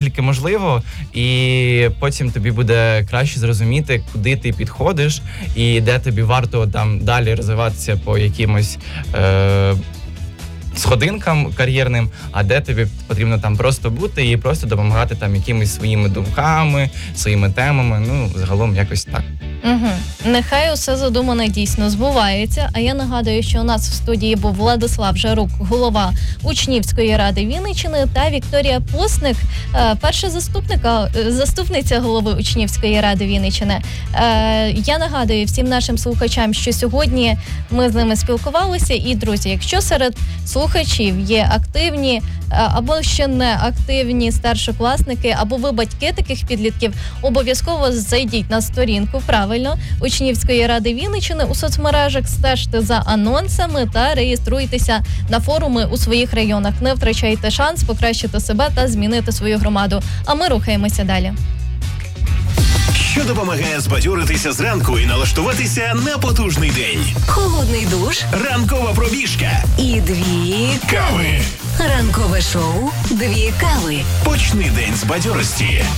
наскільки можливо, і потім тобі буде краще зрозуміти, куди ти підходиш і де тобі варто там далі розвиватися по якимось сходинкам кар'єрним, а де тобі потрібно там просто бути і просто допомагати там якимись своїми думками, своїми темами, загалом якось так. Угу. Нехай усе задумане дійсно збувається. А я нагадую, що у нас в студії був Владислав Жарук, голова Учнівської ради Вінниччини, та Вікторія Постник, перша заступниця голови Учнівської ради Вінниччини. Я нагадую всім нашим слухачам, що сьогодні ми з ними спілкувалися. І, друзі, якщо серед слухачів є активні або ще не активні старшокласники, або ви батьки таких підлітків, обов'язково зайдіть на сторінку, правильно, Учнівської ради Вінниччини у соцмережах, стежте за анонсами та реєструйтеся на форуми у своїх районах. Не втрачайте шанс покращити себе та змінити свою громаду. А ми рухаємося далі. Що допомагає збадьоритися зранку і налаштуватися на потужний день. Холодний душ, ранкова пробіжка і 2 кави. Ранкове шоу 2 кави. Почни день з бадьорості.